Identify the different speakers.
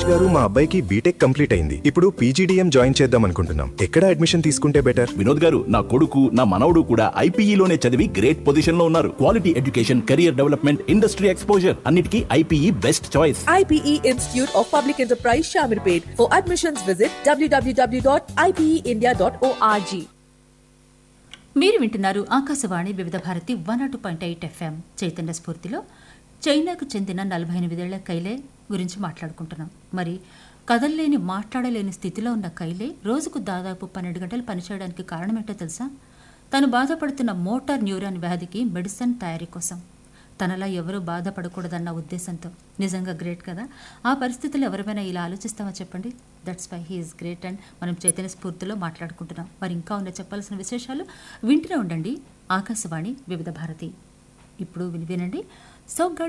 Speaker 1: రమేష్ గారు మా అబ్బాయికి బీటెక్ కంప్లీట్ అయింది. ఇప్పుడు పీజీడీఎం జాయిన్ చేద్దాం అనుకుంటున్నాం. ఎక్కడ అడ్మిషన్ తీసుకుంటే బెటర్?
Speaker 2: వినోద్ గారు, నా కొడుకు నా మనవడు కూడా ఐపీఈలోనే చదివి గ్రేట్ పొజిషన్ లో ఉన్నారు. Quality education, career development, industry exposure అన్నిటికీ IPE best choice.
Speaker 3: IPE Institute of Public Enterprise Shamirpet. For admissions visit www.ipeindia.org.
Speaker 4: మీరు వింటున్నారు ఆకాశవాణి వివిధ భారతి 102.8 FM చైతన్య స్ఫూర్తిలో. చైనాకు చెందిన 48 ఏళ్ల కైలే గురించి మాట్లాడుకుంటున్నాం. మరి కదల్లేని మాట్లాడలేని స్థితిలో ఉన్న కైలే రోజుకు దాదాపు 12 గంటలు పనిచేయడానికి కారణమేంటో తెలుసా? తను బాధపడుతున్న మోటార్ న్యూరాన్ వ్యాధికి మెడిసిన్ తయారీ కోసం. తనలా ఎవరూ బాధపడకూడదన్న ఉద్దేశంతో. నిజంగా గ్రేట్ కదా? ఆ పరిస్థితుల్లో ఎవరైనా ఇలా ఆలోచిస్తామా చెప్పండి? That's why he is great and మనం చైతన్య స్ఫూర్తిలో మాట్లాడుకుంటున్నాం. మరి ఇంకా ఉన్న చెప్పాల్సిన విశేషాలు వింటూనే ఉండండి ఆకాశవాణి వివిధ భారతి. ఇప్పుడు వినండి. సో